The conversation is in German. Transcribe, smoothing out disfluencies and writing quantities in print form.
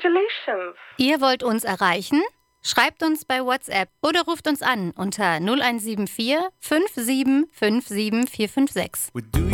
Congratulations. Ihr wollt uns erreichen? Schreibt uns bei WhatsApp oder ruft uns an unter 0174 57 57 456.